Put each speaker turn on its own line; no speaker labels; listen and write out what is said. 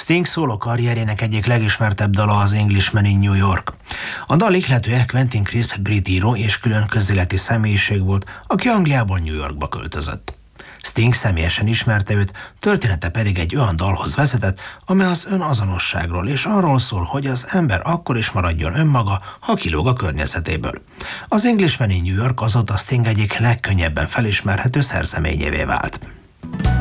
Sting szóló karrierjének egyik legismertebb dala az Englishman in New York. A dal ihletője Quentin Crisp brit író és külön közéleti személyiség volt, aki Angliából New Yorkba költözött. Sting személyesen ismerte őt, története pedig egy olyan dalhoz vezetett, amely az önazonosságról és arról szól, hogy az ember akkor is maradjon önmaga, ha kilóg a környezetéből. Az Englishman in New York azóta Sting egyik legkönnyebben felismerhető szerzeményévé vált.